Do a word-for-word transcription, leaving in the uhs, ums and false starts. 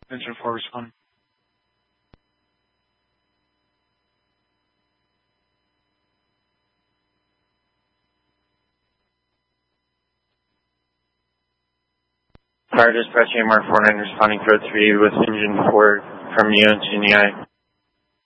Engine four responding. Fire dispatch A M R four nine responding for three with engine four from U N C N E I.